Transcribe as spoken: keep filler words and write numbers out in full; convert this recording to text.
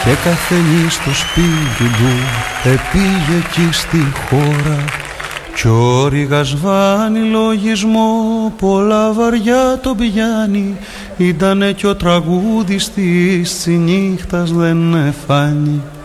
Και καθένη στο σπίτι του επήγε εκεί στη χώρα κι ο Ρήγας βάνει λογισμό πολλά βαριά τον πιάνει. Ήτανε κι ο τραγούδης της νύχτας δεν εφάνει.